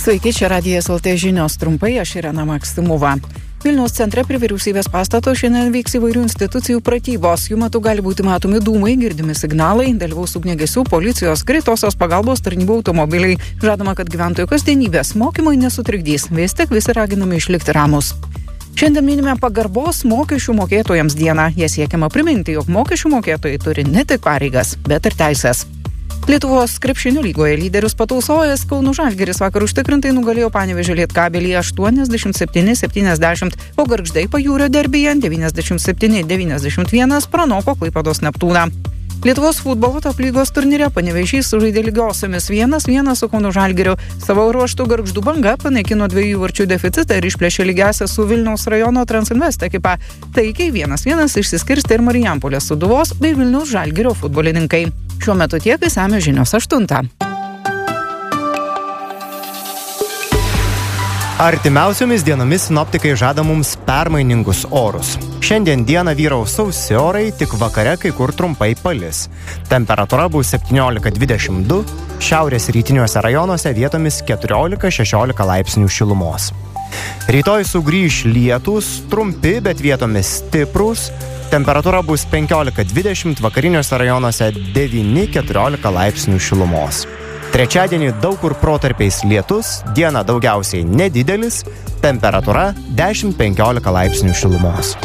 Sveiki, čia Radijas LT žinios trumpai, aš Irena Maksimova. Vilniaus centre prie vyriausybės pastato šiandien vyks įvairių institucijų pratybos. Jų metu gali būti matomi dūmai, girdimi signalai, dalyvaus ugniagesių, policijos, greitosios pagalbos tarnybų automobiliai. Žadama, kad gyventojų kasdienybės mokymai nesutrikdys. Vis tik visi raginami išlikti ramus. Šiandien minime pagarbos mokesčių mokėtojams dieną. Jie siekiama priminti, jog mokesčių mokėtojai turi ne tik pareigas, bet ir teisės. Lietuvos krepšinio lygoje lyderius patausojęs Kauno Žalgiris vakar užtikrintai nugalėjo Panevėžio Lietkabelį 87-70, o Gargždai Pajūrio derbyje 97-91 pranoko Klaipėdos Neptūną. Lietuvos futbolo top lygos turnyre Panevėžys sužaidė lygiosiomis 1-1 su Kauno Žalgiriu. Savo ruožtu Gargždų Banga panaikino 2 įvarčių deficitą ir išplėšė lygiąsias su Vilniaus rajono Transinvest ekipa. Taikiai 1-1 išsiskirstė ir Marijampolės Sūduvos bei Vilniaus Žalgirio futbolininkai. Šiuo metu tiek, išsamios žinios 8. Artimiausiomis dienomis sinoptikai žada mums permainingus orus. Šiandien dieną vyraus sausi orai, tik vakare kai kur trumpai palis. Temperatūra bus 17-22, šiaurės rytiniuose rajonuose vietomis 14-16 laipsnių šilumos. Rytoj sugrįš lietūs, trumpi, bet vietomis stiprūs. Temperatūra bus 15-20, vakariniuose rajonuose 9-14 laipsnių šilumos. Trečiadienį daug kur protarpiais lietus, diena daugiausiai nedidelis, temperatūra 10-15 laipsnių šilumos.